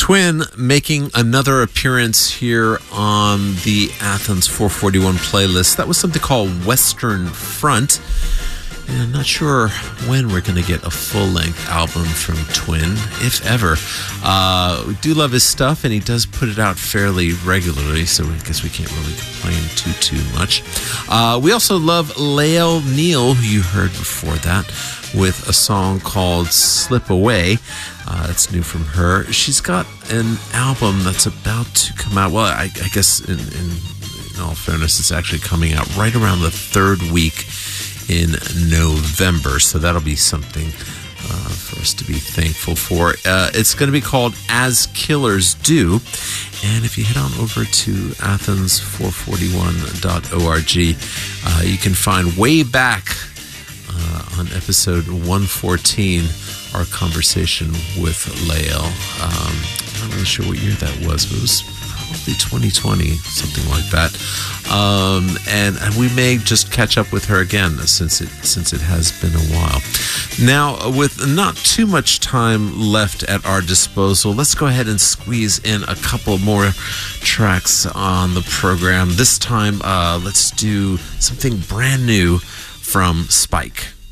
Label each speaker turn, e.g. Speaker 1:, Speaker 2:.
Speaker 1: Twin making another appearance here on the Athens 441 playlist. That was something called Western Front. And I'm not sure when we're going to get a full-length album from Twin, if ever. We do love his stuff, and he does put it out fairly regularly, so I guess we can't really complain too much. We also love Lael Neal, who you heard before that, with a song called Slip Away. That's new from her. She's got an album that's about to come out. Well, I guess in all fairness, it's actually coming out right around the third week in November. So that'll be something for us to be thankful for. It's going to be called As Killers Do. And if you head on over to athens441.org, you can find way back on episode 114 our conversation with Lael. I'm not really sure what year that was, but it was probably 2020, something like that. And we may just catch up with her again since it has been a while. Now, with not too much time left at our disposal, let's go ahead and squeeze in a couple more tracks on the program. This time, let's do something brand new from Spike.